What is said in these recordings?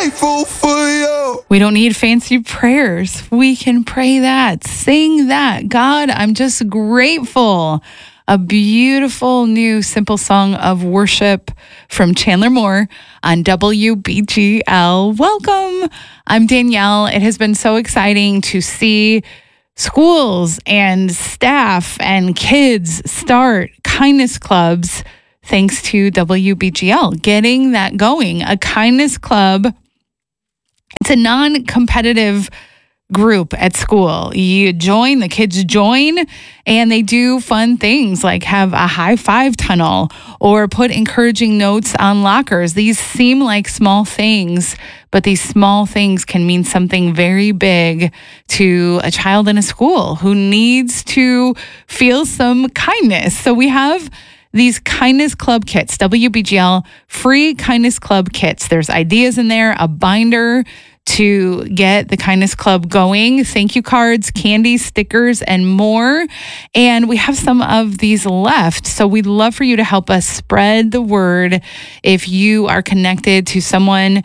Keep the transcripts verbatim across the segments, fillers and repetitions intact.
grateful for you. We don't need fancy prayers. We can pray that, sing that. God, I'm just grateful. A beautiful new simple song of worship from Chandler Moore on W B G L. Welcome. I'm Danielle. It has been so exciting to see schools and staff and kids start kindness clubs thanks to W B G L getting that going. A kindness club, it's a non-competitive group at school. You join, the kids join, and they do fun things like have a high five tunnel or put encouraging notes on lockers. These seem like small things, but these small things can mean something very big to a child in a school who needs to feel some kindness. So we have these kindness club kits, W B G L free kindness club kits. There's ideas in there, a binder to get the kindness club going, thank you cards, candy, stickers, and more. And we have some of these left. So we'd love for you to help us spread the word if you are connected to someone.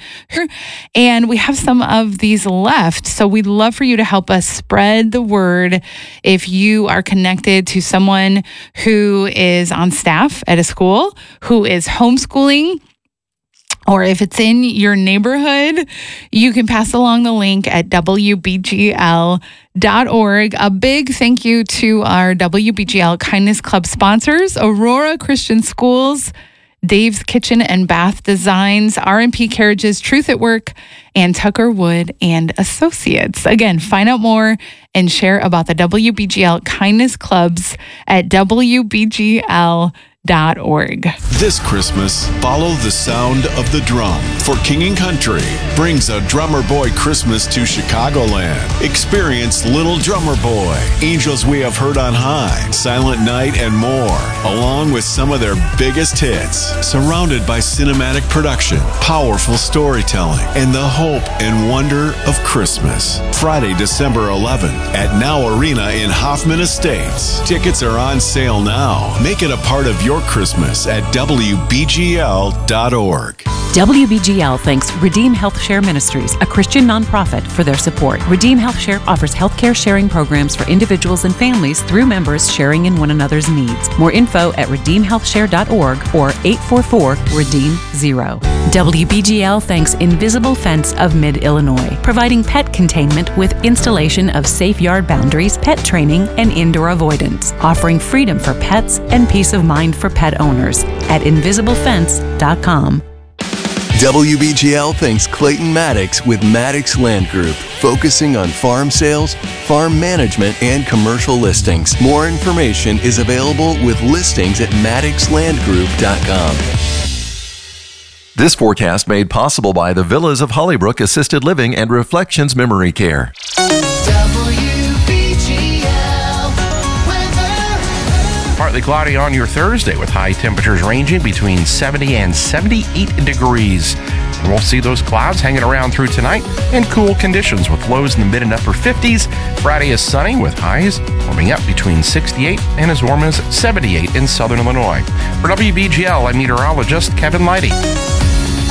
And we have some of these left. So we'd love for you to help us spread the word if you are connected to someone who is on staff at a school, who is homeschooling, or if it's in your neighborhood, you can pass along the link at W B G L dot org. A big thank you to our W B G L Kindness Club sponsors, Aurora Christian Schools, Dave's Kitchen and Bath Designs, R and P Carriages, Truth at Work, and Tucker Wood and Associates. Again, find out more and share about the W B G L Kindness Clubs at W B G L dot org. This Christmas, follow the sound of the drum, for King and Country brings a Drummer Boy Christmas to Chicagoland. Experience Little Drummer Boy, Angels We Have Heard on High, Silent Night, and more, along with some of their biggest hits. Surrounded by cinematic production, powerful storytelling, and the hope and wonder of Christmas. Friday, December eleventh at Now Arena in Hoffman Estates. Tickets are on sale now. Make it a part of your Christmas at W B G L dot org. W B G L thanks Redeem Health Share Ministries, a Christian nonprofit, for their support. Redeem Health Share offers healthcare sharing programs for individuals and families through members sharing in one another's needs. More info at redeem health share dot org or eight four four, redeem zero. W B G L thanks Invisible Fence of Mid-Illinois, providing pet containment with installation of safe yard boundaries, pet training, and indoor avoidance, offering freedom for pets and peace of mind for pet owners at invisible fence dot com. W B G L thanks Clayton Maddox with Maddox Land Group, focusing on farm sales, farm management, and commercial listings. More information is available with listings at maddox land group dot com. This forecast made possible by the Villas of Hollybrook Assisted Living and Reflections Memory Care. Partly cloudy on your Thursday with high temperatures ranging between seventy and seventy-eight degrees. And we'll see those clouds hanging around through tonight and cool conditions with lows in the mid and upper fifties. Friday is sunny with highs warming up between sixty-eight and as warm as seventy-eight in southern Illinois. For W B G L, I'm meteorologist Kevin Leidy.